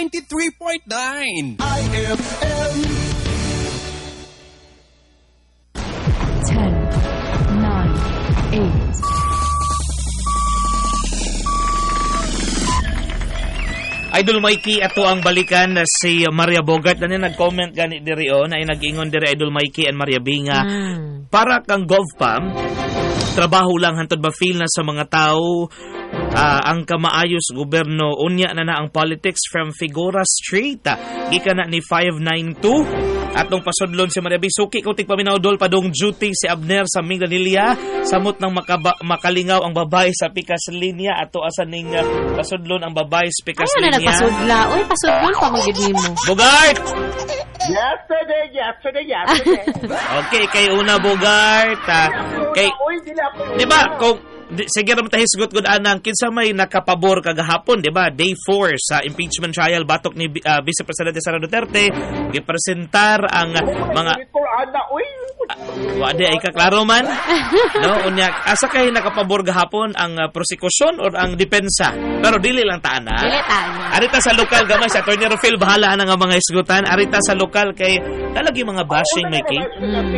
93.9 IFM. 10, 9, 8. Idol Mikey, ato ang balikan na si Maria Bogart na nag-comment gani diri na nag-ingon diri Idol Mikey and Maria Binga. Para kang GovPam, trabaho lang hantod ba feel na sa mga tao ang kamaayos gobyerno unya na ang politics from Figura Street. Gikan na ni 592 atong pasudlon si Maria Bisuki kung tigpaminaudol padong duty si Abner sa Minglanilla samot ng makalingaw ang babae sa pikas linya ato asaning pasudlon ang babae sa pikas linya. Ay, nagpasudla. Uy, pasudlon pa mo gid mo. Bogart! Yesterday. Okay, kay una Bogart. Kay di ba kung sige ra ta hisgot gud anang kinsa may nakapabor kagahapon, di ba? Day 4 sa impeachment trial batok ni Vice Presidente Sara Duterte gipresentar ang mga wala ay kaklaro man. No, unya asa kay nakapabor gahapon ang prosecution or ang depensa. Pero dili lang taan na. Dili taan. Arita sa lokal gamay sa Attorney Rufil bahala na nga mga isgutan. Arita sa lokal kay talagi mga bashing may kay.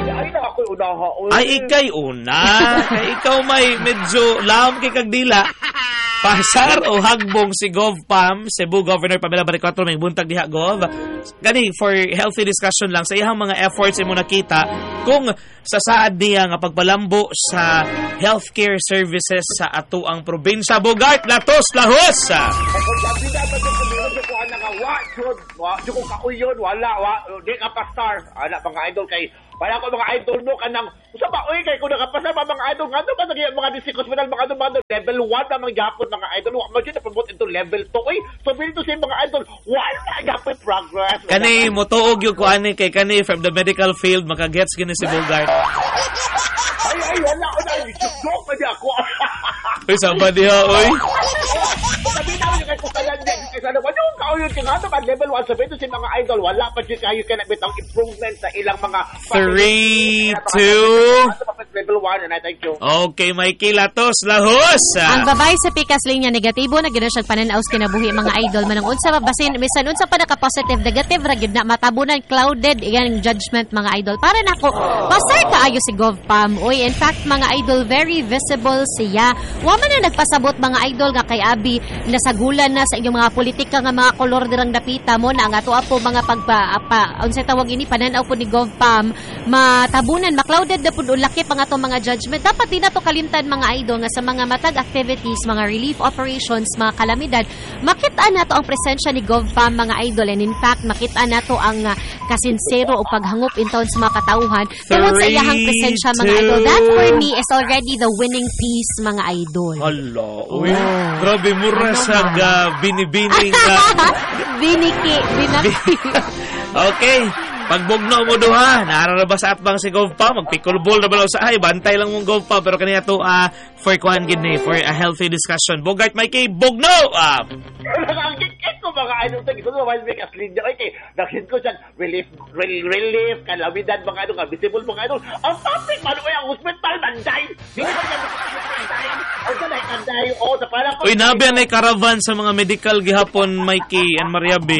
Ay ikay una. Kay ikaw may medyo laom kay kagdila. Pasar o hagbong si GovPam, Cebu Governor Pamela Baricotro may buntag diha Gov. Gani for healthy discussion lang sa iyang mga efforts imo nakita kung sa saad niya nga pagpalambo sa healthcare services sa ato ang probinsya. Bogart, latos, lahos! Di ka pastar. Anak mga idol kay wala ko mga idol no kanang usa ba oy kay kun nakapasa ba mga idol ngano ba mga district hospital mga level 1 na mga gapon mga idol wa mo jud promote into level 2 oy so bilto sa mga idol wala gapon progress kani motuog yung kuani kay kani from the medical field makagets gini si Bogart. Ay wala ko na joke pa di ako. Oy saba diha oy. Sabi na mo kay kusalan din kasi ano wala ka oy kay ngano ba level 1 sabi to si mga idol wala pa jud kayo kana bitang improvement sa ilang mga 3, 2. Level 1 and I thank you. Okay, Mikey Latos, lahos. Ang babae sa pikas linya negatibo na gina siya pananaw sa kinabuhi mga idol manang unsa basin bisan unsa pa naka positive negative ra gid na matabunan clouded iyan judgment mga idol. Para nako pasar kaayo si GovPam. Oy, in fact mga idol very visible siya. Wa man na nagpasabot mga idol nga kay Abi nasagulan na sa inyong mga politika nga mga kolor dirang dapita mo na ang ato apo mga unsay tawag ini pananaw po ni GovPam matabunan maclouded na pud ulaki pang atong mga judgment dapat din nato kalimtan mga idol nga sa mga matag activities mga relief operations mga kalamidad makita nato ang presensya ni GovPam mga idol and in fact makita nato ang kasinsero o paghangop in town sa mga katauhan tungod sa iyahang presensya mga idol. That for me is already the winning piece mga idol. Hala, uy, grabe mura sa binibining biniki. Okay. Pagbugno mo duha, nararabas at bang si GovPam, magpikulbol na balaw sa ay, bantay lang mong GovPam, pero kanina to for kuhan gini, for a healthy discussion. Bogart, Mikey, bugno! Ang kikit ko mga idol sa gusto mo make as linya. Okay, nakit ko siya relief, kalamidad mga idol, visible mga idol. Ang topic, paano ko yung hospital, manday! Hindi ko yung manday! Ang sanay, manday, o, sa parang ko. Uy, nabiyan ay caravan sa mga medical gihapon, Mikey and Maria B.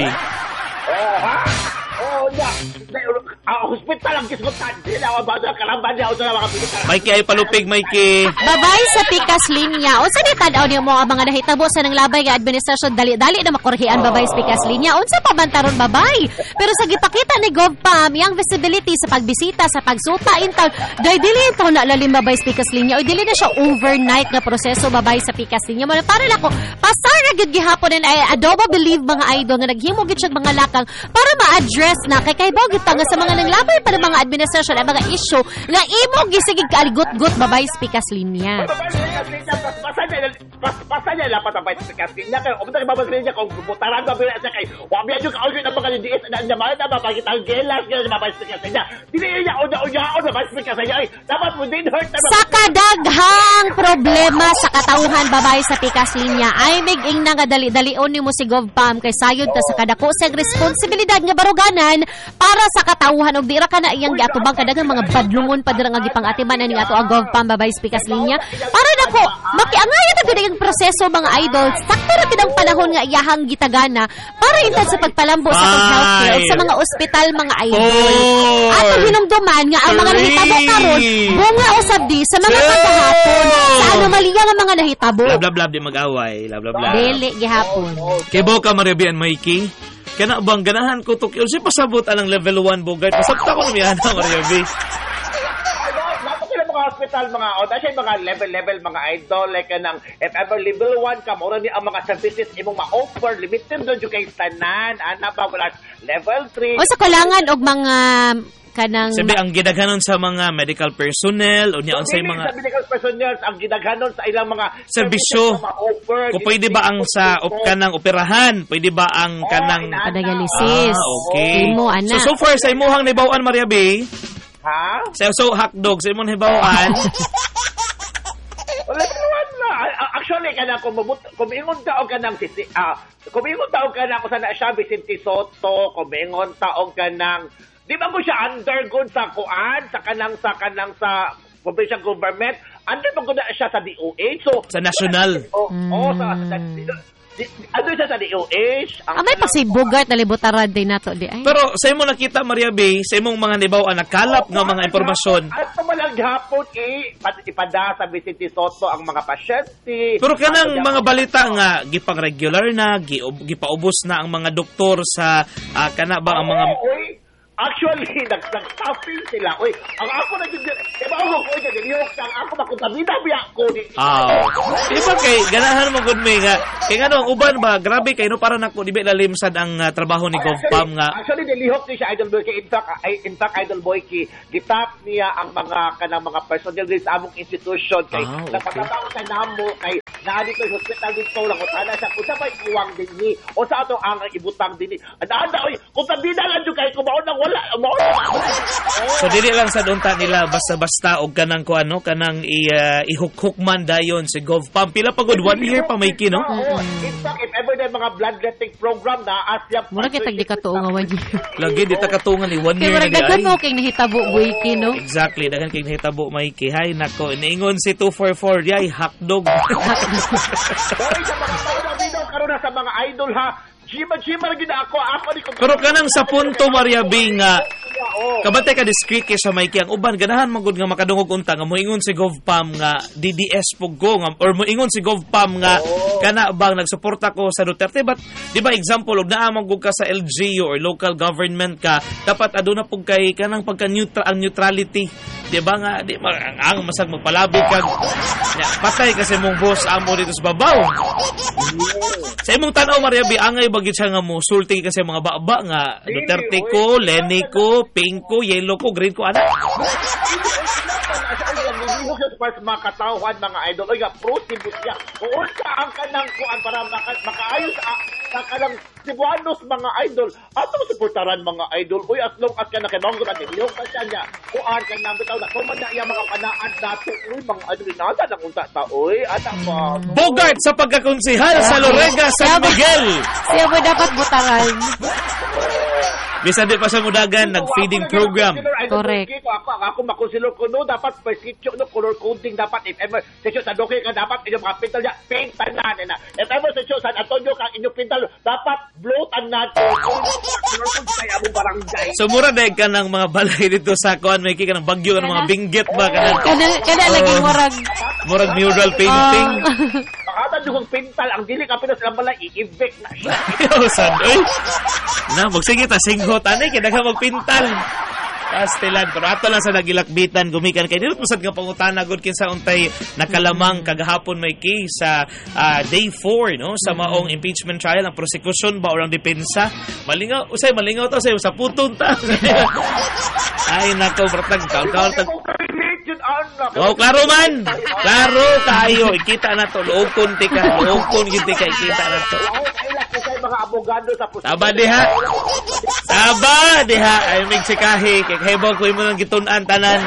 Hospital ang kisgutan. Sila ako ba kalamban niya sa mga pinikara. Mikey ay palupig, Mikey. Babay sa pikas linya. Unsa ni tan-aw niyo mo ang mga nahitabo sa nang labay nga administrasyon dali-dali na makorhian babay sa pikas linya. Unsa pa man taron babay? Pero sa gipakita ni GovPam yang visibility sa pagbisita sa pagsuta in town, dili ito na lalim babay sa pikas linya. O dili na siya overnight na proseso babay sa pikas linya. Para nako pasar ra gid gihapon and I don't believe mga idol nga naghimo gid siya mga lakang para ma-address na kay bawgit pa nga sa mga nanglabay pa ng mga administrasyon at mga issue nga imo gisigig kaaligot-gut babay sa pikas linya. Pasa niya lapat ang bayad sa pikas linya. Kaya umutang ibabasin niya kung butaran ba bila siya kay wabiyad yung kaulyo na mga lidiis na naman na mapagkita ang gelas niya na babay sa pikas linya. Dili niya unya-unyaon na babay sa pikas linya. Dapat mo din hurt na sa kadaghang problema sa katauhan babay sa pikas linya ay mig-ing na nga dali-dalion ni mo si GovPam kay sayod ta sa kadako sa responsibilidad nga baruganan para sa katauhan og dira ka na iyang giatubang kadaghang mga badlungon pa dira nga gipangatiman ani ato ang GovPam babay sa pikas linya para nako makiangayo ta gid iyang proseso mga idol. Sakto ra gid ang panahon nga iyahang gitagana para intad sa pagpalambo sa healthcare o sa mga ospital mga idol. Ato hinumduman nga ang mga nahitabo karon bunga usab di sa mga pagkahapon sa anomalya nga mga nahitabo. Blah di mag-away, blah. Dili gihapon. Kay Boka Mariabi and Mikey. Kana bang ganahan ko to si pasabot anang level 1 Bogart. Pasabta ko na Mariabi. Mga hospital, mga mga level mga idol, like kanang if ever level 1 ka, mura ni ang mga services imong ma-offer, limited doon yung kay tanan, ana ba wala level 3. O sa kulangan og mga kanang sabi ang gidaghanon sa mga medical personnel o niya unsay mga sa medical personnel ang gidaghanon sa ilang mga serbisyo. Kung pwede ba ang sa kanang operahan, pwede ba ang kanang dialysis. Okay. Imo ana. So far sa imuhang nibaw-an Mariabi, ha? So hotdog sa imong hibaw-an. Wala na. Actually, kanang kumingon taog kanang kumingon taog kanang ko sana siya Vicente Soto, kumingon taog kanang di ba mo siya undergone sa kuan sa provincial government, under mo na siya sa DOH. So sa national. Ano siya sa DOH? May pa si Bogart na libutaran din nato di ay. Pero sa imo nakita Mariabi, sa imong mga nibaw-an nakalap nga mga impormasyon. At malang gihapon ipada sa Vicente Soto ang mga pasyente. Pero kanang mga balita nga gipang-regular na, gipaubos na ang mga doktor sa kana ba ang mga actually, nag-staffing sila. Uy, ang ako diba ako ko nilihok ang ako makuntabida biya ko. Diba kay, ganahan mo good may nga, kay ano, ang uban ba, grabe kay, no, para nako, di ba lalimsad ang trabaho ni GovPam nga. Actually, nilihok niya siya, Idol Boy, in fact, Idol Boy, gitap niya ang mga personnel din sa among institution, kay napagkatao sa namo, kay naali ko yung hospital dito lang, kung sana siya, kung sa may kuwang din ni, o sa ato ang ibutang din ni. Anda, uy, kung tabida lang dyan kayo, kumaon ng wala. So dili lang sa unta nila basta-basta og kanang kuano kanang ihukhukman dayon si GovPam pila pagod 1 year pa may kino. In fact, if ever na mga bloodletting program na asya mura kitag di katuong nga 1 year. Lagi di ta katungan ni 1 year na di. Kay daghan mo kay nahitabo boy kino. Exactly, daghan kay nahitabo may hay nako niingon si 244 yay hotdog. Boy sa mga tao karon sa mga idol ha. Jima lagi na ako ni pero kanang sa punto Mariabi nga kabantay ka discreet kay sa Mikey ang uban ganahan magud nga makadungog unta nga moingon si GovPam nga DDS pug ko nga or moingon si GovPam nga kana bang nagsuporta ko sa Duterte but di ba example og naa magud ka sa LGU or local government ka dapat aduna pug kay kanang pagka-neutral ang neutrality di ba nga di ang masag magpalabi kag patay kasi mong boss amo dito sa babaw sa imong tan-aw Mariabi angay bagit siya nga mo sulti kasi mga baba nga Duterte ko, Lenny ko, pink ko, yellow ko, green ko ana. Para mga katauhan, mga idol, oy, pro-sibut niya. Kung sa ang kanang kuan para makaayos sa kanang Cebuanos, mga idol, ato suportaran mga idol. Uy, as long as ka na kay Manggot at yung kasya niya, kuan ka na bitaw na, kung madaya mga panaan nato, uy, mga idol, nasa na kung ta, uy, ata pa. Bogart sa pagkakonsihal sa Lorega, San Miguel. Siya mo dapat butaran. Bisan di pa sa mudagan, nag-feeding program. Correct. Ako makonsilor ko no, dapat prescription no, color coding dapat if ever session sa doke ka dapat inyong mga pintal niya, pink tanan na. If ever session sa Antonio ka inyong pintal, dapat blue tanan ko. Color code sa among barangay. So mura dahil ka ng mga balay dito sa kuan, may kika ng bagyo, ng mga binggit ba? Kada laging murag mural painting. Makatan yung pintal, ang dili ka pinas lang balay, i-evict na siya. Oy. Na, magsige ta singhot anay kay daghan magpintal. Pastilan pero ato lang sa nagilakbitan gumikan kay dili pusad nga pangutana gud kinsa untay nakalamang kagahapon may case sa day 4 no sa maong impeachment trial ang prosecution ba orang depensa malingaw ta sa puton ta. Ay nako bratag kaon oh, klaro man. Klaro kayo ikita na to luog konti ka ikita na to. Mga abogado sa puso. Taba diha ay migsikahi kay kaybaw ko imo nang gitun-an tanan.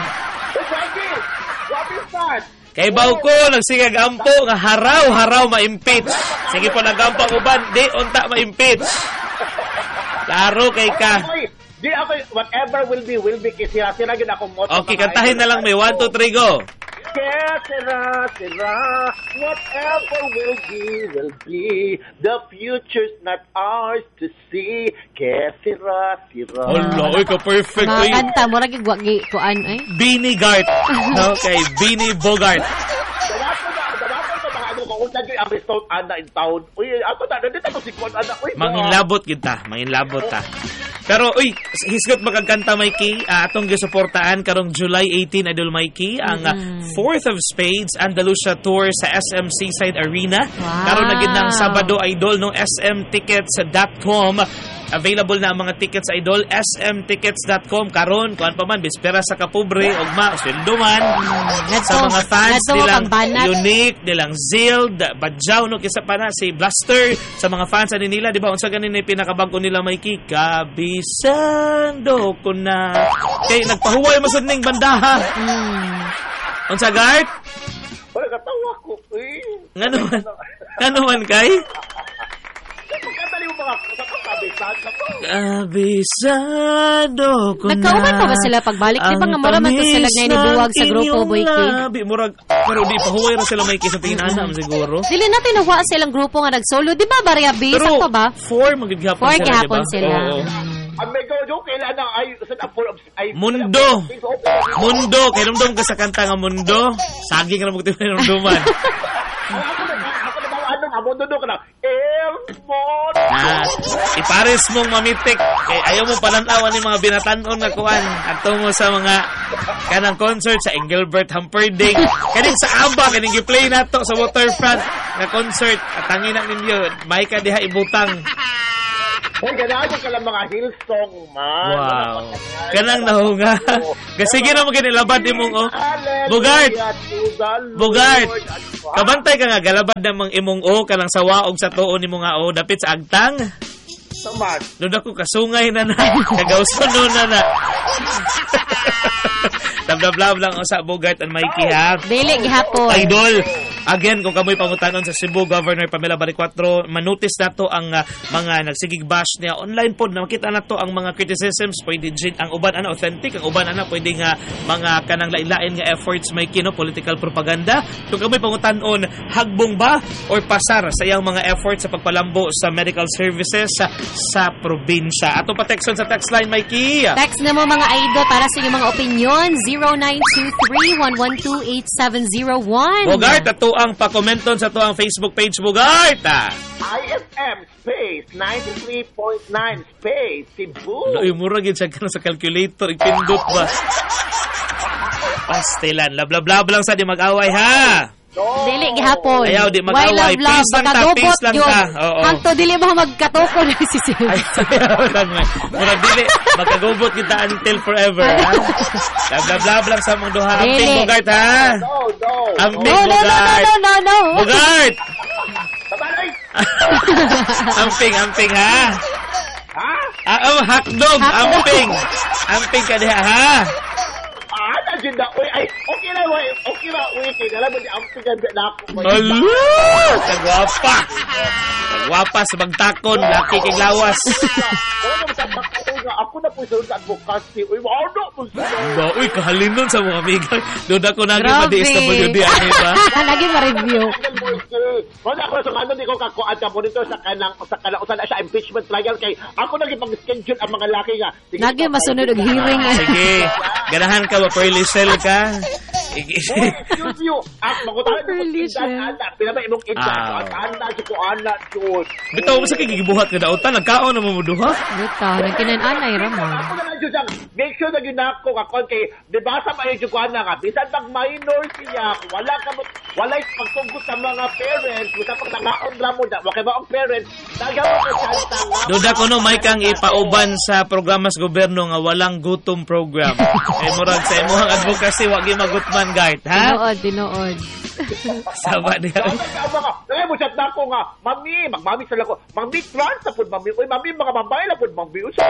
Kaybaw ko nagsigag ampo nga haraw ma-impeach. Sige po nagampo uban di unta ma-impeach. Klaro kay ka. Di ako whatever will be kasi sira gid ako mo. Okay, kantahin na lang may 1 2 3 go. Sera, whatever will be, the future's not ours to see. Sera. Hala, oy, ka-perfect. Mga Oy. kanta mo ragi gwagi kuan eh. Beanie Gart. Okay, Beanie Bogart. Dapat ko mga ano, kung lagi ang result ana in town. Uy, ato na, nandito ko si Kwan ana. Uy, Manginlabot kita, manginlabot ta. Pero uy, hisgot magagkanta Mikey, atong gisuportaan karong July 18 Idol Mikey ang 4th of Spades Andalusia Tour sa SM Seaside Arena. Wow. Karon na gid ng Sabado Idol no smtickets.com. Available na ang mga tickets Idol smtickets.com karon kuan pa man bispera sa kapobre ugma sweldo man sa mga fans nilang Unique, nilang Zild, Badjaw no kisa pa na si Blaster sa mga fans ani nila di ba unsa ganin ni pinakabago nila Mikey kabisando ko na kay nagpahuway masud ning bandaha. Unsa Gart? Uy, katawa ko. Uy. Ngano man kay? Pagkatali mo mga kabisan sa to. Kabisado ko na. Nagkauban pa ba sila pagbalik? Di ba nga mura man to sila na inibuwag sa grupo, Boyki? Murag, pero di pahuway na sila Mikey sa tinanam siguro. Dili natin nawa silang grupo nga nagsolo. Di ba, Maria B? Pero Sakto ba? 4 magigihapon 4 sila, gihapon diba? sila. Oo. Ang mega joke kailan na ay sa tapor ay Mundo. Kay numdum ka sa kanta nga Mundo. Saging na magtiwala ng numduman. Ako na ba ano nga mundo ka na. Elmon. Ipares mong mamitik. Kay ayaw mo palantawan ni mga binatanon nga kuan. Ato mo sa mga kanang concert sa Engelbert Humperdinck. Kaning sa Aba, kaning gi-play nato sa waterfront nga concert. At tangin na ninyo, may ka diha ibutang. Hoy, ganaan ka lang mga Hillsong, man. Wow. Kanang nahunga. Sige na mo kinilabad ni mong Bogart. Bogart. Kabantay ka nga galabad na mga imong kanang sawaog sa tuo ni mo nga dapit sa agtang. Saman. Doon ako kasungay na kagawson na. Tablablab lang sa Bogart and Mikey ha. Dili gihapon. Idol. Again, kung kamoy pangutanon sa Cebu Governor Pamela Baricuatro, manotice na to ang mga nagsigig bash niya online pod na makita na to ang mga criticisms pwede din ang uban ana authentic, ang uban ana pwede nga mga kanang lain-lain nga efforts may kino political propaganda. Kung kamoy pangutanon, hagbong ba or pasar sa iyang mga efforts sa pagpalambo sa medical services sa probinsya. Ato pa texton sa text line Mikey. Text na mo mga idol para sa inyong mga opinion 0923-112-8701. Bogart, ato ang pakomenton sa to ang Facebook page Bogart. IFM space 93.9 space Cebu. Uy, mura gid siya sa calculator, ipindot ba? Pastilan, lablab lang sa di mag-away ha. No. Dili gihapon. Ayaw, di mag-away. Peace lang ta, peace lang ta. Oo. Hangto dili mo magkatukol si Sil. Mura dili, magkagubot kita until forever ha. Lablab lang sa mga duha. Amping Bogart ha. No. Amping Bogart. No. Bogart. Tabalay. Amping ha. Ha? Hakdog, amping. Amping ka diha ha. Nandiyan na. Uy, ay, okay na. Uy, kaya alam mo, amping na ako. Kagwapa. Kagwapa sa bagtakon, laki kay lawas. Wala naman sa bakto nga. Ako na po sa advocacy. Uy, maano po sa Uy, kahalinon sa mga amiga. Doon ako naging Grabe. ma-DSWD, ano ba? Naging ma-review. Wala ako sa ano, di ko kakuan ka monitor sa kanang usan na siya impeachment trial kay ako naging pag-schedule ang mga laki nga. Naging masunod og hearing. Sige, ganahan ka ba, Pearly Shell ka? Excuse you. Magutahan mo kung pinabay imong indan. Anda, Diyos. Bitaw mo sa kigibuhat ka daotan, nagkaon na mamuduha. Buta, nagkinananay ramon. Ako na lang, Diyos, make sure na ginako kakon kay, di ba sa mga jukuan na nga, bisan pag minor siya, wala pagtungkot sa mga parents, bisan pag nangaon na mo, wakay ba ang parents, nagyan mo ka chance nga. Doda ko no, may kang ipauban sa programa sa gobyerno nga walang gutom program. Eh, murag sa imuhang advocacy, wagi magutman, guard, ha? Tinood. Sama niya. Kaya mo chat na ako nga, mami, magmami sila ko, mami, trans na po, mami, uy, mami, mga babae na po, mami, uy,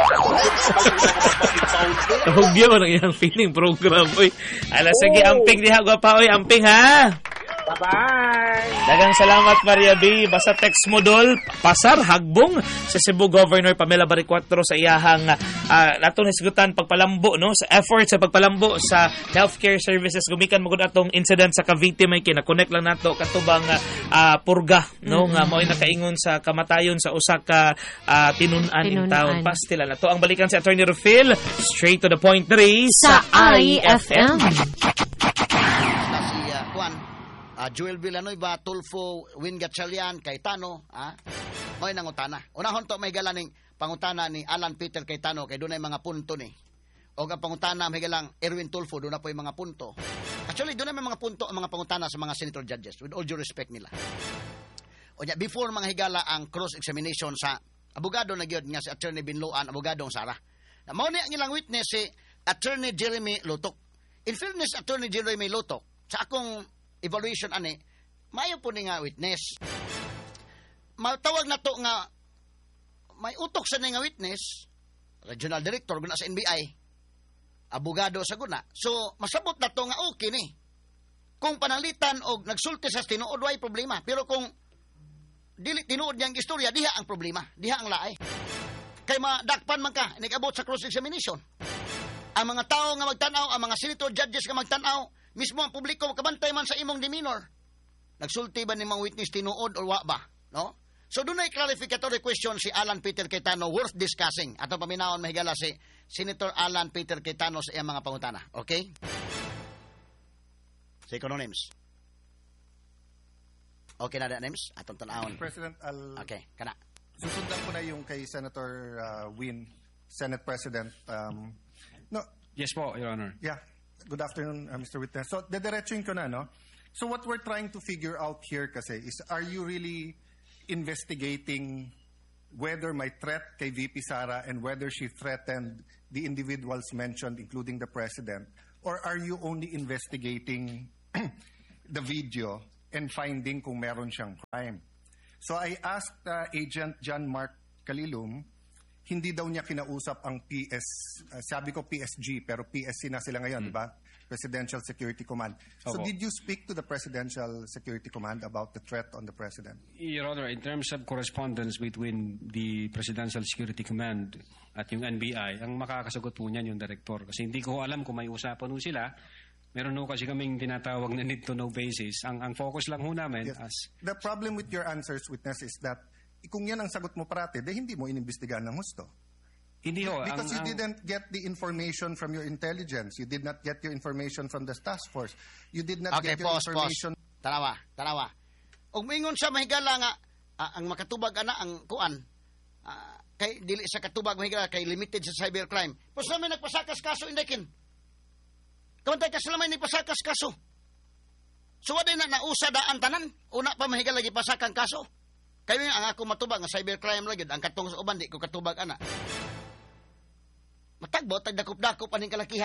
Hugyo mo ng iyang feeling program, uy. Ala, sige, amping diha, gwapa, uy, amping, ha? Bye-bye! Dagang salamat, Maria B. Basta text mo, Dol. Pasar, hagbong sa Cebu Governor Pamela Baricuatro sa iyahang natong hisgutan pagpalambo, no? Sa effort sa pagpalambo sa healthcare services. Gumikan mo atong incident sa Cavite, may kina-connect lang nato katubang purga, no? Nga mo'y nakaingon sa kamatayon sa usa ka tinunan in town. Pastila na to. Ang balikan si Attorney Rufil, straight to the point 3 sa IFM. Joel Villanueva, Tulfo, Win Gatchalian, Cayetano, mo'y nangutana. Unahon to may galaning pangutana ni Alan Peter Cayetano kay doon ay mga punto ni. O ang pangutana may galang Erwin Tulfo, doon na po yung mga punto. Actually, doon na may mga punto ang mga pangutana sa mga senator judges with all due respect nila. O niya, before mga higala ang cross-examination sa abogado na gyud nga si Attorney Binloan, abogadong Sara. Mao ni ang ilang witness si Attorney Jeremy Lotok. In fairness, Attorney Jeremy Lotok, sa akong evaluation ani, mayo po ni nga witness. Matawag na to nga may utok sa nga witness, regional director guna sa NBI, abogado sa guna. So masabot na to nga okay ni. Kung pananglitan og nagsulti sa tinuod way problema, pero kung dili tinuod niyang istorya, diha ang problema, diha ang laay. Kay madakpan man ka nag-abot sa cross examination. Ang mga tao nga magtan-aw, ang mga senator judges nga magtan-aw, mismo ang publiko kabantay man sa imong demeanor. Nagsulti ba ni mga witness tinuod o wa ba? No? So doon ay clarificatory question si Alan Peter Cayetano worth discussing. Ato paminawon mahigala si Senator Alan Peter Cayetano sa iyang mga pangutana. Okay? Synonyms. Okay na da names? Atong tanawon. President, Okay, kana. susundan ko na yung kay Senator Win, Senate President. No, Yes po, Your Honor. yeah. Good afternoon, Mr. Witness. So, dediretsuin ko na, no? So, what we're trying to figure out here kasi is, are you really investigating whether may threat kay VP Sara and whether she threatened the individuals mentioned, including the President? Or are you only investigating the video and finding kung meron siyang crime? So, I asked Agent John Mark Calilum, hindi daw niya kinausap ang sabi ko PSG, pero PSC na sila ngayon, di ba? Presidential Security Command. So Opo. did you speak to the Presidential Security Command about the threat on the President? Your Honor, in terms of correspondence between the Presidential Security Command at yung NBI, ang makakasagot po niyan yung Director. Kasi hindi ko alam kung may usapan po sila. Meron ho kasi kaming tinatawag na need to know basis. Ang focus lang ho namin Yes. as... The problem with your answers, Witness, is that kung yan ang sagot mo parati, hindi mo inimbestigahan ng husto. Hindi ho. Because you didn't get the information from your intelligence. You did not get your information from the task force. You did not Okay, get your pause. information... Tanawa. Og moingon sa mahigala nga ang makatubag ana ang kuan. Kay dili sa katubag mahigala kay limited sa cybercrime. Pus namin nagpasakas kaso indekin. Kamantay ka sila may nagpasakas kaso. So waday na nausa daan tanan. Una pa mahigala lagi pasakang kaso. Kayo ang ako matubag nga cybercrime lagi ang katong sa uban di ko katubag ana. Matagbo tag dakop-dakop aning kalakihan.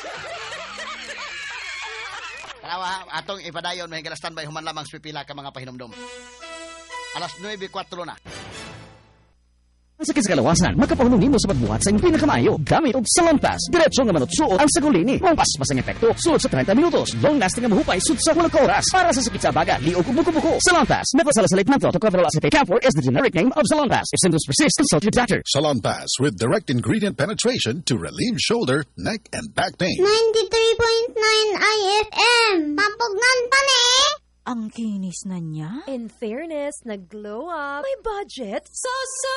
Tanawa, atong ipadayon mahigala standby human lamang sa pipila ka mga pahinumdom. Alas 9:04 na. Sakit sa kalawasan, makapahulong nimo sa pagbuhat sa inyong pinakamaayo. Gamit og Salon Pass. Diretso nga manutsuot ang sagulini. Mong paspas ang epekto. Sulod sa 30 minutos. Long lasting ang mahupay sud sa walang oras. Para sa sakit sa baga, liog ug buko-buko. Salon Pass. Methylsalicylic methyltocopherol acetate camphor is the generic name of Salon Pass. If symptoms persist, consult your doctor. Salon Pass with direct ingredient penetration to relieve shoulder, neck, and back pain. 93.9 IFM. Pampugnan pa ni. Ang kinis na niya. In fairness, nag-glow up. May budget. So